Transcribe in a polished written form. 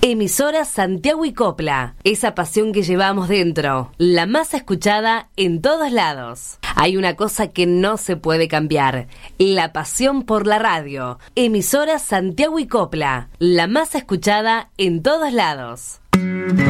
Emisora Santiago y Copla, esa pasión que llevamos dentro, la más escuchada en todos lados. Hay una cosa que no se puede cambiar, la pasión por la radio. Emisora Santiago y Copla, la más escuchada en todos lados.